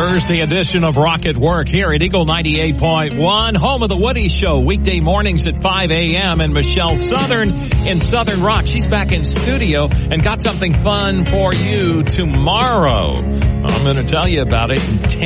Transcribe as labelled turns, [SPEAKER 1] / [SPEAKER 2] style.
[SPEAKER 1] Thursday edition of Rocket Work here at Eagle 98.1, home of the Woody Show, weekday mornings at 5 a.m. And Michelle Southern in Southern Rock. She's back in studio and got something fun for you tomorrow. I'm going to tell you about it in 10